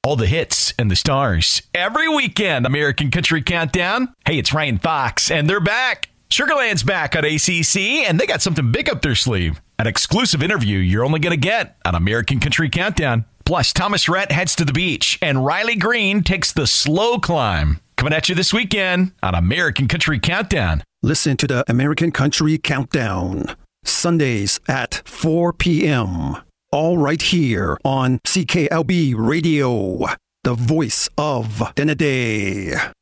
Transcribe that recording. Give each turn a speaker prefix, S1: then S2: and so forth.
S1: All the hits and the stars. Every weekend, American Country Countdown. Hey, it's Ryan Fox, and they're back. Sugarland's back on ACC, and they got something big up their sleeve. An exclusive interview you're only going to get on American Country Countdown. Plus, Thomas Rhett heads to the beach, and Riley Green takes the slow climb. Coming at you this weekend on American Country Countdown.
S2: Listen to the American Country Countdown. Sundays at 4 p.m. All right here on CKLB Radio, the voice of Denneday.